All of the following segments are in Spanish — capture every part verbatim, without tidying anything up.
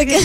sé qué.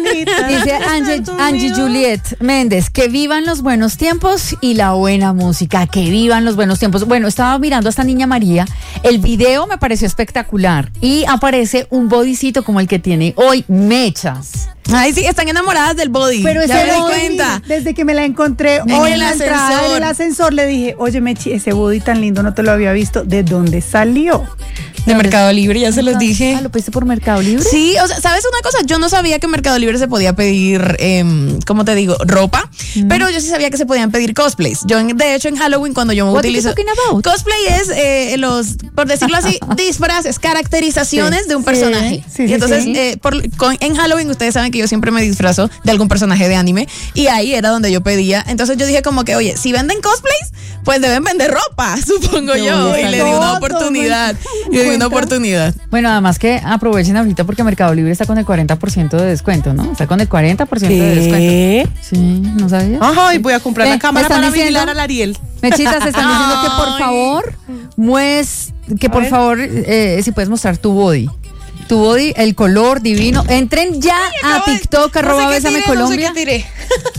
Dice Angie, Angie Juliet Méndez, que vivan los buenos tiempos y la buena música, que vivan los buenos tiempos. Bueno, estaba mirando a esta niña María, el video me pareció espectacular y aparece un bodycito como el que tiene hoy, mechas. Ay, sí, están enamoradas del body. Pero ya ese me di body, cuenta. Desde que me la encontré En hoy el en la entrada ascensor. del ascensor, le dije, oye, Mechi, ese body tan lindo no te lo había visto. ¿De dónde salió? De Mercado Libre, ya se los dije. Ah, ¿lo pediste por Mercado Libre? Sí, o sea, ¿sabes una cosa? Yo no sabía que en Mercado Libre se podía pedir, eh, ¿cómo te digo? Ropa, mm. pero yo sí sabía que se podían pedir cosplays. Yo, en, de hecho, en Halloween, cuando yo me What utilizo... Cosplay es, eh, los, por decirlo así, disfraces, caracterizaciones sí. de un personaje. Sí, sí, y entonces, sí. Eh, por, con, en Halloween, ustedes saben que yo siempre me disfrazo de algún personaje de anime, y ahí era donde yo pedía. Entonces yo dije como que, oye, si venden cosplays, pues deben vender ropa, supongo yo. yo. Y le di una oportunidad. Y le di una oportunidad. Bueno, además que aprovechen ahorita porque Mercado Libre está con el cuarenta por ciento de descuento, ¿no? Está con el cuarenta por ciento de descuento. Sí, ¿no sabías? Ajá, y voy a comprar eh, la cámara para diciendo, vigilar al Ariel. Mechitas, están diciendo que por favor, mues, que por favor, eh, si puedes mostrar tu body. Tu body, el color divino. Entren ya Ay, a TikTok, de, arroba no sé Bésame tiré, Colombia. No sé qué tiré.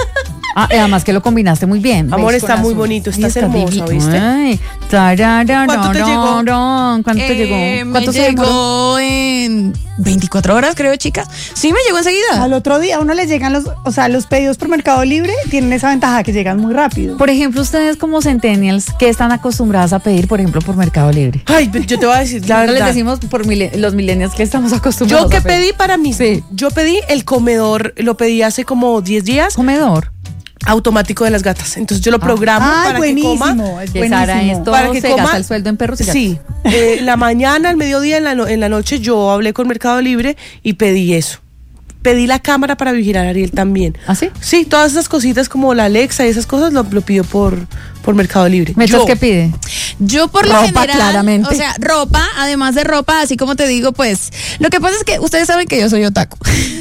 Ah, además que lo combinaste muy bien. Amor, está muy bonito, estás hermosa, ¿viste? Ay, ¿cuánto te llegó? ¿Cuánto te llegó? ¿Cuánto me llegó en veinticuatro horas, creo, chicas? Sí, me llegó enseguida. Al otro día a uno les llegan los, o sea, los pedidos por Mercado Libre tienen esa ventaja que llegan muy rápido. Por ejemplo, ustedes como centennials, ¿qué están acostumbradas a pedir, por ejemplo, por Mercado Libre? Ay, yo te voy a decir, la verdad. Les decimos por mil, los millennials que estamos acostumbrados. Yo que pedí para mí, sí. yo pedí el comedor, lo pedí hace como diez días. ¿Comedor? Automático de las gatas. Entonces yo lo programo ah, para buenísimo, que coma. Es buenísimo. Sara, esto para que se coma, gasta el sueldo en perros y gatos. Sí. Eh, la mañana, al mediodía, en la, no, en la noche yo hablé con Mercado Libre y pedí eso. Pedí la cámara para vigilar a Ariel también. ¿Ah, sí? Sí, todas esas cositas como la Alexa y esas cosas lo, lo pido por, por Mercado Libre. ¿Mechas qué pide? Yo por lo ropa, general, claramente. o sea, ropa, además de ropa, así como te digo, pues, lo que pasa es que ustedes saben que yo soy otaku.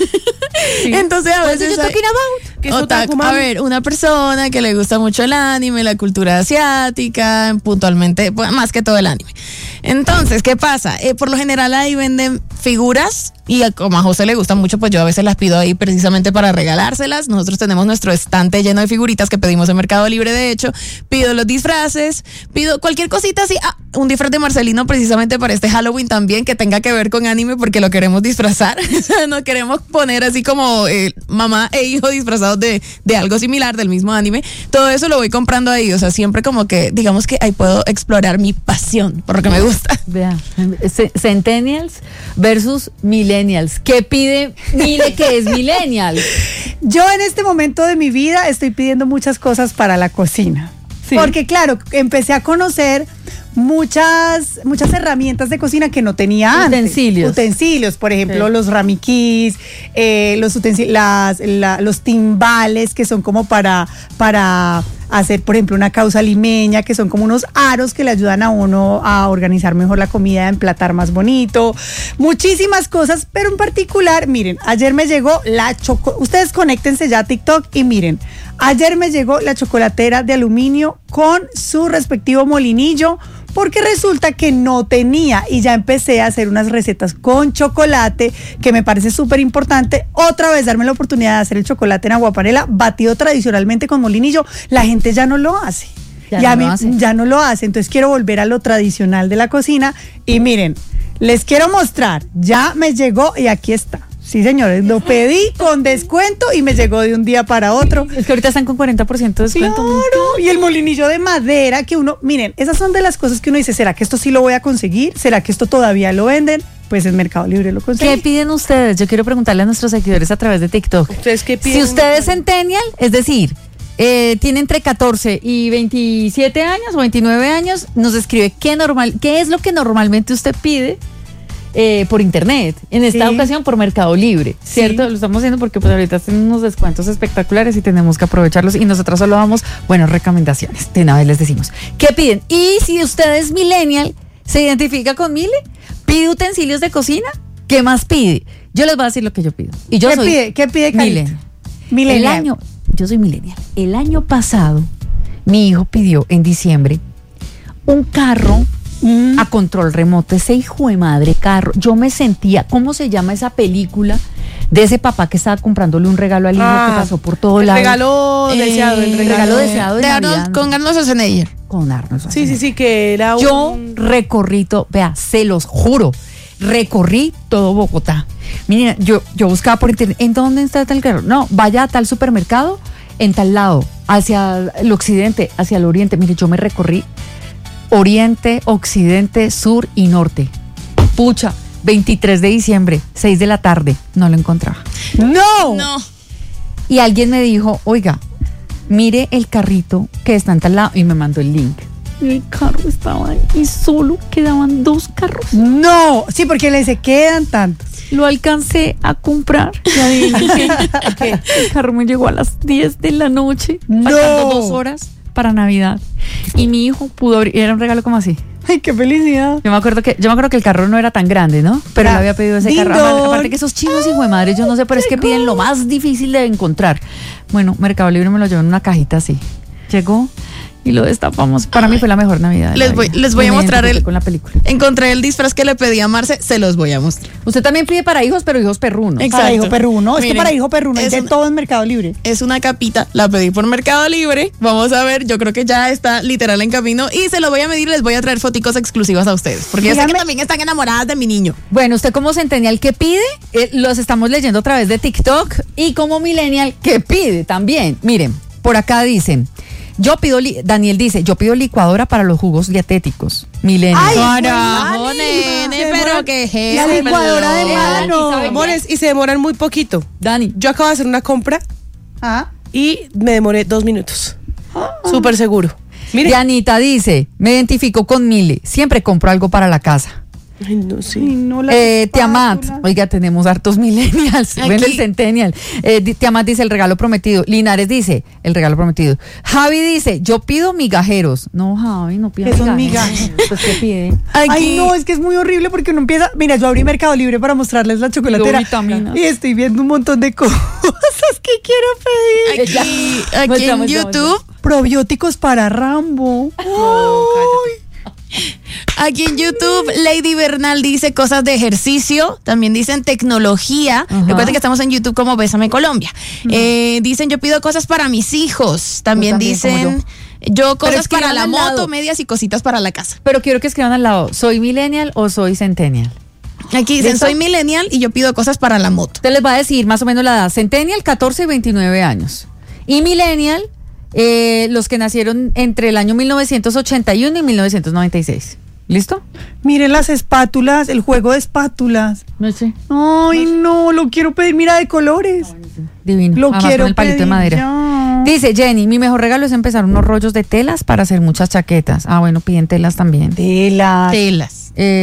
Sí. Entonces a veces yo talking about? ¿Qué es otaku? otaku a ver, una persona que le gusta mucho el anime, la cultura asiática, puntualmente, pues, más que todo el anime. Entonces, ¿qué pasa? Eh, por lo general ahí venden figuras y como a José le gustan mucho, pues yo a veces las pido ahí precisamente para regalárselas. Nosotros tenemos nuestro estante lleno de figuritas que pedimos en Mercado Libre, de hecho. Pido los disfraces, pido cualquier cosita así. Ah, un disfraz de Marcelino precisamente para este Halloween también que tenga que ver con anime porque lo queremos disfrazar. O sea, no queremos poner así como eh, mamá e hijo disfrazados de, de algo similar, del mismo anime. Todo eso lo voy comprando ahí. O sea, siempre como que, digamos que ahí puedo explorar mi pasión por lo que me gusta. Vean, Centennials versus Millennials. ¿Qué pide Mile que es Millennial? Yo en este momento de mi vida estoy pidiendo muchas cosas para la cocina. Sí. Porque claro, empecé a conocer muchas muchas herramientas de cocina que no tenía antes. Utensilios. Utensilios, por ejemplo, sí. los ramikis, eh, los utensilios, las, la, los timbales que son como para, para hacer, por ejemplo, una causa limeña, que son como unos aros que le ayudan a uno a organizar mejor la comida, a emplatar más bonito. Muchísimas cosas, pero en particular, miren, ayer me llegó la choco... Ustedes conéctense ya a TikTok y miren, ayer me llegó la chocolatera de aluminio con su respectivo molinillo, porque resulta que no tenía y ya empecé a hacer unas recetas con chocolate que me parece súper importante. Otra vez darme la oportunidad de hacer el chocolate en agua panela batido tradicionalmente con molinillo. La gente ya no lo hace. Ya, ya, no, me, lo hace. ya no lo hace. Entonces quiero volver a lo tradicional de la cocina y miren, les quiero mostrar, ya me llegó y aquí está. Sí, señores, lo pedí con descuento y me llegó de un día para otro. Es que ahorita están con cuarenta por ciento de descuento. Claro, y el molinillo de madera que uno, miren, esas son de las cosas que uno dice, ¿será que esto sí lo voy a conseguir? ¿Será que esto todavía lo venden? Pues en Mercado Libre lo consiguen. ¿Qué piden ustedes? Yo quiero preguntarle a nuestros seguidores a través de TikTok. ¿Ustedes qué piden? Si usted es centennial, es decir, eh, tiene entre catorce y veintisiete años o veintinueve años, nos escribe qué, normal, qué es lo que normalmente usted pide. Eh, por internet, en esta sí. ocasión por Mercado Libre, ¿cierto? Sí. Lo estamos haciendo porque pues ahorita tienen unos descuentos espectaculares y tenemos que aprovecharlos y nosotros solo damos, bueno, recomendaciones, de una vez les decimos, ¿qué piden? Y si usted es millennial, ¿se identifica con Mile? ¿Pide utensilios de cocina? ¿Qué más pide? Yo les voy a decir lo que yo pido. Y yo ¿Qué soy pide? ¿Qué pide millennial. Millennial. El año, yo soy millennial. El año pasado, mi hijo pidió en diciembre un carro Mm. a control remoto, ese hijo de madre carro. Yo me sentía, ¿cómo se llama esa película de ese papá que estaba comprándole un regalo al hijo Ah, que pasó por todo el lado. regalo deseado, el Eh, regalo, regalo deseado de de Navidad, Arnold, ¿no? con Arnold Schwarzenegger. Con Arnold Sí, sí, Schwarzenegger. sí, que era Yo un... recorrí todo, vea, se los juro, recorrí todo Bogotá. Mira, yo, yo buscaba por internet, ¿en dónde está tal carro? No, vaya a tal supermercado, en tal lado, hacia el occidente, hacia el oriente. Mire, yo me recorrí oriente, occidente, sur y norte. Pucha, veintitrés de diciembre, seis de la tarde, no lo encontraba. ¡No! No. Y alguien me dijo, oiga, mire el carrito que está en tal lado, y me mandó el link. El carro estaba ahí y solo quedaban dos carros. No, sí, porque le se quedan tantos. Lo alcancé a comprar. Y adivinen qué, que el carro me llegó a las diez de la noche, No. faltando dos horas para Navidad. Y mi hijo pudo abrir, era un regalo como así. Ay, qué felicidad. Yo me acuerdo que, yo me acuerdo que el carro no era tan grande, ¿no? Pero Ah, le había pedido ese ding carro. Aparte, dong. aparte que esos chinos, hijo de madre, yo no sé, pero es que piden lo más difícil de encontrar. Bueno, Mercado Libre me lo llevó en una cajita así. Llegó y lo destapamos. Para mí fue la mejor Navidad. de Les la voy- vida. les voy Y a me mostrar identifiqué el- con la película. Encontré el disfraz que le pedí a Marce, se los voy a mostrar. Usted también pide para hijos, pero hijos perrunos. Exacto. Para hijo perruno. Es que Miren, para hijo perruno es es de una- todo en Mercado Libre. Es una capita, la pedí por Mercado Libre. Vamos a ver, yo creo que ya está literal en camino y se lo voy a medir y les voy a traer foticos exclusivas a ustedes. Porque yo sé que Dígame. también están enamoradas de mi niño. Bueno, usted como centennial, ¿qué pide? Eh, los estamos leyendo a través de TikTok. Y como millennial, ¿qué pide también? Miren, por acá dicen, yo pido, li- Daniel dice, yo pido licuadora para los jugos dietéticos. Millennial. Ay, Carajo, Dani, nene, se pero demora- qué es La eso, licuadora de perdón. mano. ¿sabe qué? Amores, y se demoran muy poquito. Dani. Yo acabo de hacer una compra Ah. y me demoré dos minutos. Súper seguro. Mire. Dianita dice, me identifico con Mile, siempre compro algo para la casa. Ay, no, sí. Ay, no, la Eh, Tiamat, espátula. oiga, tenemos hartos millennials, Aquí. ven el centennial. Eh, di- Tiamat dice el regalo prometido. Linares dice el regalo prometido. Javi dice, yo pido migajeros. No, Javi, no pida ¿Qué son migajeros. Pues, ¿qué pide? Aquí, Ay, no, es que es muy horrible porque uno empieza. Mira, yo abrí Mercado Libre para mostrarles la chocolatera. vitaminas. Y estoy viendo un montón de cosas que quiero pedir. aquí, Ya. aquí Muestra, en muestra, YouTube, Probióticos para Rambo. aquí en YouTube, Lady Bernal dice cosas de ejercicio, también dicen tecnología. Ajá. Recuerden que estamos en YouTube como Bésame Colombia. Eh, dicen yo pido cosas para mis hijos. También, también, dicen como yo, cosas escriban para la al moto, lado. medias y cositas para la casa. Pero quiero que escriban al lado, ¿soy millennial o soy centennial? Aquí dicen ¿Listo? soy millennial y yo pido cosas para la moto. Usted les va a decir más o menos la edad. Centennial, catorce y veintinueve años. Y millennial, eh, los que nacieron entre el año mil novecientos ochenta y uno y mil novecientos noventa y seis. ¿Listo? Miren las espátulas, el juego de espátulas. No sé. Ay, no, lo quiero pedir, mira, de colores. Divino. Lo Además, quiero con el palito de pedir madera. ya. Dice Jenny, mi mejor regalo es empezar unos rollos de telas para hacer muchas chaquetas. Ah, bueno, piden telas también. Telas. Telas.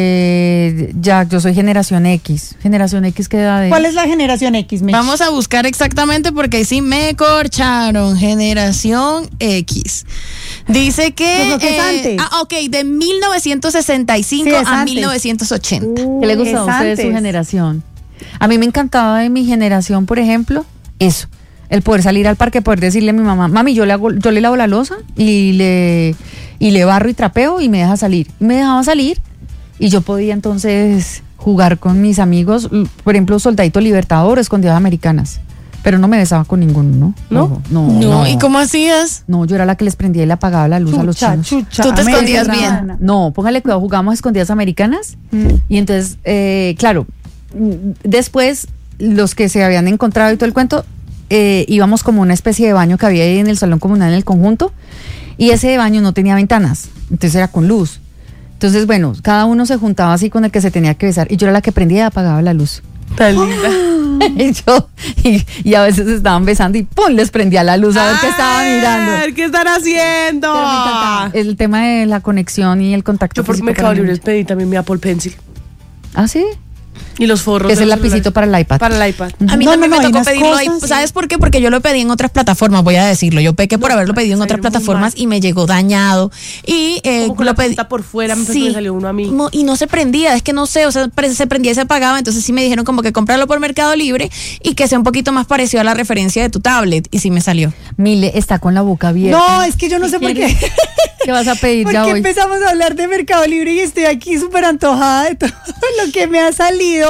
Eh, Jack, yo soy generación X. Generación X, ¿qué edad es? ¿Cuál es la generación X? Mitch? Vamos a buscar exactamente porque ahí sí me corcharon. Generación X. Dice que. Pues lo que es antes. Ah, ok, de mil novecientos sesenta y cinco Sí, es a antes. mil novecientos ochenta. ¿Qué le gusta a Es usted de su antes. generación? A mí me encantaba de mi generación, por ejemplo, eso. El poder salir al parque, poder decirle a mi mamá, mami, yo le hago, yo le lavo la loza y le, y le barro y trapeo y me deja salir. Y me dejaba salir y yo podía entonces jugar con mis amigos, l- por ejemplo, Soldadito Libertador, Escondidas Americanas. Pero no me besaba con ninguno, ¿no? ¿No? Ojo, no, No, no. ¿y cómo hacías? No, yo era la que les prendía y le apagaba la luz a los Chucha, chinos. chucha, Tú te escondías americana. bien. No, póngale cuidado, jugamos a escondidas americanas. Mm. Y entonces, eh, claro, mm, después los que se habían encontrado y todo el cuento, eh, íbamos como una especie de baño que había ahí en el salón comunal en el conjunto. Y ese baño no tenía ventanas, entonces era con luz. Entonces, bueno, cada uno se juntaba así con el que se tenía que besar. Y yo era la que prendía y apagaba la luz. Tan linda. y yo, y, y a veces estaban besando y ¡pum! Les prendía la luz a ver qué estaban Ay, mirando. A ver qué están haciendo. Pero me encantaba. El tema de la conexión y el contacto Yo por físico Mercado para mí. Libre pedí también mi Apple Pencil. ¿Ah, sí? Y los forros. Es de el los lapicito celulares. para el iPad. Para el iPad. A mí No, también no, no, me hay tocó unas pedirlo ahí. cosas, ¿Sabes por qué? Porque yo lo pedí en otras plataformas, voy a decirlo. Yo pequé por haberlo pedido en salió otras muy plataformas mal. y me llegó dañado. Y eh, Como con lo la pedí. punta por fuera, me me salió uno a mí. No, y no se prendía, es que no sé, o sea, pre- se prendía y se apagaba. Entonces sí me dijeron como que comprarlo por Mercado Libre y que sea un poquito más parecido a la referencia de tu tablet. Y sí me salió. Mile está con la boca abierta. No, es que yo no sé por qué. ¿Qué vas a pedir ya Porque hoy? empezamos a hablar de Mercado Libre y estoy aquí súper antojada de todo lo que me ha salido.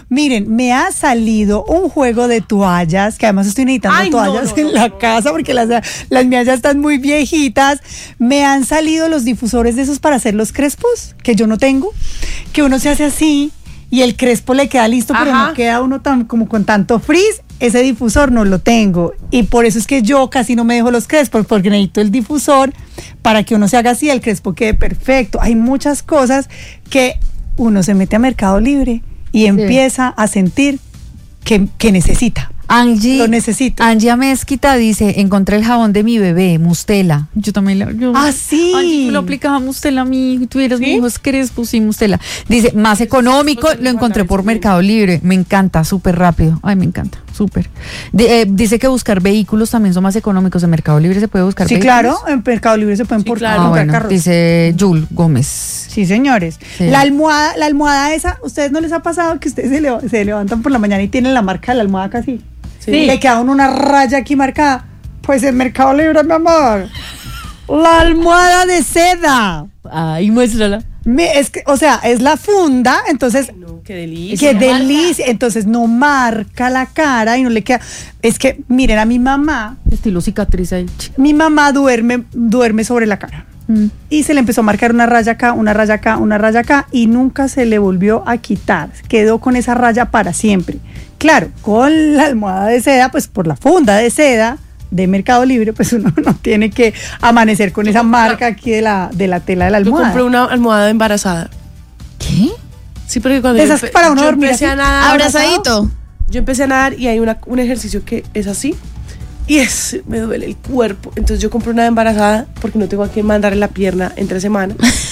Miren, me ha salido un juego de toallas, que además estoy necesitando Ay, no, toallas no, en no, la no. casa porque las, las mías ya están muy viejitas. Me han salido los difusores de esos para hacer los crespos, que yo no tengo, que uno se hace así y el crespo le queda listo, pero Ajá. no queda uno tan como con tanto frizz. Ese difusor no lo tengo y por eso es que yo casi no me dejo los crespos, porque necesito el difusor para que uno se haga así, el crespo quede perfecto. Hay muchas cosas que uno se mete a Mercado Libre y empieza a sentir que, que necesita. Angie, Lo necesito. Angie Amezquita dice, encontré el jabón de mi bebé, Mustela. Yo también lo... Yo, Ah, sí. Angie, tú lo aplicabas Mustela a mí, y tuvieras ¿Sí? mis hijos crespos, sí, Mustela. Dice, más económico, lo encontré por Mercado Libre. Me encanta, súper rápido. Ay, me encanta, súper. De- eh, dice que buscar vehículos también son más económicos. En Mercado Libre se puede buscar Sí, vehículos. claro, en Mercado Libre se pueden Sí, por- claro. Ah, comprar bueno, carros. dice Jul Gómez. Sí, señores. Sí. La almohada, la almohada esa, ¿ustedes no les ha pasado que ustedes se, leva- se levantan por la mañana y tienen la marca de la almohada casi? Sí. Y le queda uno una raya aquí marcada. Pues en Mercado Libre, mi amor. La almohada de seda. Ay, muéstrala. Me- es que, o sea, es la funda, entonces No, qué delicia. qué delicia. Entonces no marca la cara y no le queda. Es que, miren, a mi mamá, Estilo cicatriz ahí. mi mamá duerme, duerme sobre la cara. Mm. Y se le empezó a marcar una raya acá, una raya acá, una raya acá, y nunca se le volvió a quitar. Quedó con esa raya para siempre. Claro, con la almohada de seda, pues por la funda de seda de Mercado Libre, pues uno no tiene que amanecer con esa marca aquí de la, de la tela de la Yo almohada. compré una almohada embarazada. ¿Qué? Sí, porque cuando De yo, esas empe- para uno yo dormir empecé así. a nadar, Abrazadito. yo empecé a nadar y hay una, un ejercicio que es así y es, me duele el cuerpo. Entonces yo compré una embarazada porque no tengo a quien mandarle la pierna entre semana.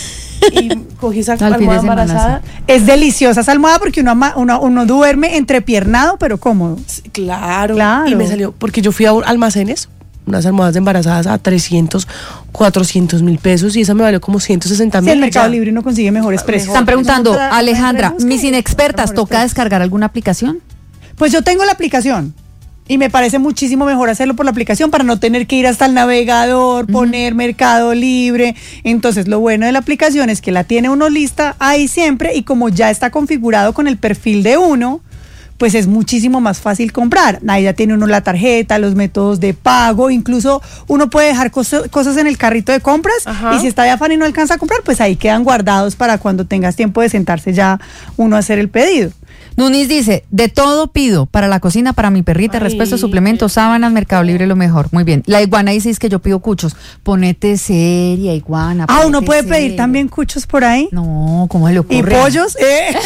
Y cogí esa Al fin de almohada semana, embarazada. Es deliciosa esa almohada porque uno, ama- uno, uno duerme entrepiernado, pero cómodo. Sí, Claro. Claro. Y me salió, porque yo fui a almacenes, unas almohadas de embarazadas a trescientos, cuatrocientos mil pesos y esa me valió como ciento sesenta Si mil. en Mercado Libre uno consigue mejores precios. Están preguntando, Nosotras- Alejandra, nosotras mis buscamos inexpertas, mejores ¿toca precios. descargar alguna aplicación? Pues yo tengo la aplicación y me parece muchísimo mejor hacerlo por la aplicación para no tener que ir hasta el navegador, poner Mercado Libre. Entonces, lo bueno de la aplicación es que la tiene uno lista ahí siempre y como ya está configurado con el perfil de uno, pues es muchísimo más fácil comprar. Ahí ya tiene uno la tarjeta, los métodos de pago, incluso uno puede dejar coso- cosas en el carrito de compras. Ajá. Y si está de afán y no alcanza a comprar, pues ahí quedan guardados para cuando tengas tiempo de sentarse ya uno a hacer el pedido. Nunis dice, de todo pido, para la cocina, para mi perrita, Ay, respeto, suplementos, sábanas, Mercado Libre, lo mejor. Muy bien. La iguana dice, es que yo pido cuchos. Ponete seria, iguana. Ah, uno ponete puede pedir seria. también cuchos por ahí. No, ¿cómo se le Y ocurre? pollos, ¿eh?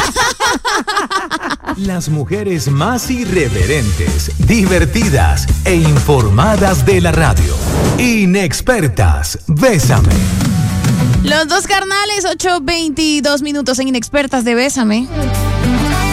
Las mujeres más irreverentes, divertidas e informadas de la radio. Inexpertas, Bésame. Los dos carnales, ocho veintidós minutos en Inexpertas de Bésame.